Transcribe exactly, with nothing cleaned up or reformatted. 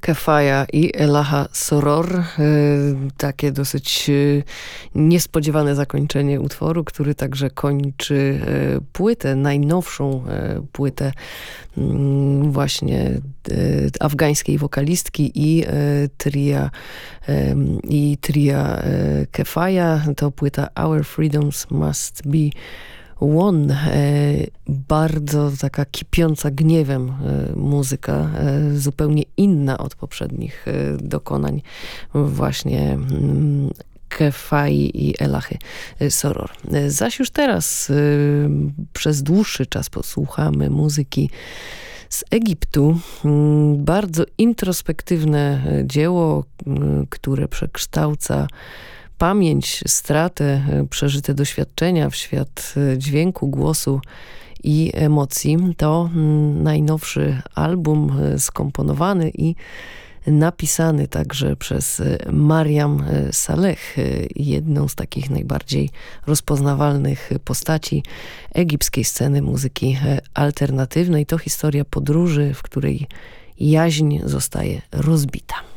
Kefaya i Elaha Soror. Takie dosyć niespodziewane zakończenie utworu, który także kończy płytę, najnowszą płytę właśnie afgańskiej wokalistki i tria i tria Kefaya. To płyta Our Freedoms Must Be One. Bardzo taka kipiąca gniewem muzyka, zupełnie inna od poprzednich dokonań właśnie Kefai i Elahy Soror. Zaś już teraz przez dłuższy czas posłuchamy muzyki z Egiptu. Bardzo introspektywne dzieło, które przekształca pamięć, stratę, przeżyte doświadczenia w świat dźwięku, głosu i emocji. To najnowszy album skomponowany i napisany także przez Mariam Saleh, jedną z takich najbardziej rozpoznawalnych postaci egipskiej sceny muzyki alternatywnej. To historia podróży, w której jaźń zostaje rozbita.